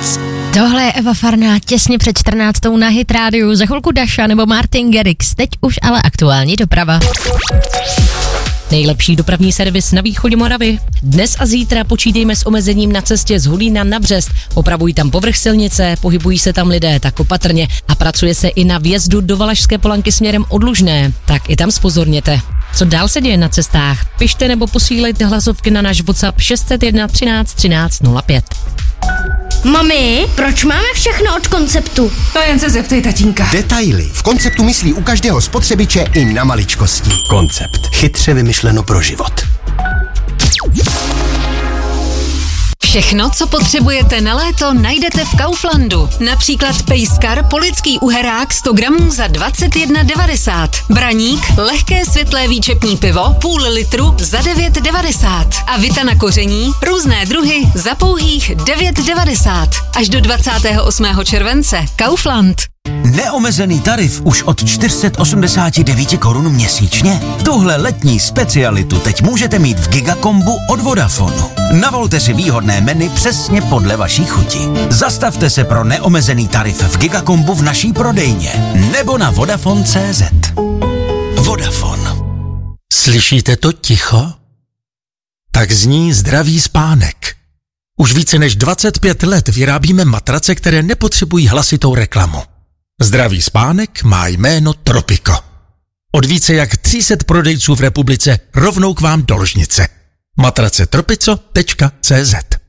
Tohle je Eva Farná těsně před 14. na Hit rádiu. Za chvilku Daša nebo Martin Garrix. Teď už ale aktuální doprava. Nejlepší dopravní servis na východě Moravy. Dnes a zítra počítejme s omezením na cestě z Hulína na Břest. Opravují tam povrch silnice, pohybují se tam lidé tak opatrně a pracuje se i na vjezdu do Valašské Polanky směrem od Lužné. Tak i tam zpozorněte. Co dál se děje na cestách? Pište nebo posílejte hlasovky na náš WhatsApp 601 13 13 05. Mami, proč máme všechno od Konceptu? To jen se zeptej tatínka. Detaily. V Konceptu myslí u každého spotřebiče i na maličkosti. Koncept. Chytře vymyšleno pro život. Všechno, co potřebujete na léto, najdete v Kauflandu. Například pejskar polický uherák 100 gramů za 21,90. Braník, lehké světlé výčepní pivo, půl litru za 9,90. A Vita na koření, různé druhy za pouhých 9,90. Až do 28. července. Kaufland. Neomezený tarif už od 489 korun měsíčně? Tuhle letní specialitu teď můžete mít v Gigakombu od Vodafonu. Navolte si výhodné menu přesně podle vaší chuti. Zastavte se pro neomezený tarif v Gigakombu v naší prodejně nebo na Vodafone.cz. Vodafone. Slyšíte to ticho? Tak zní zdravý spánek. Už více než 25 let vyrábíme matrace, které nepotřebují hlasitou reklamu. Zdravý spánek má jméno Tropico. Od více jak 300 prodejců v republice rovnou k vám do ložnice. matrace tropico.cz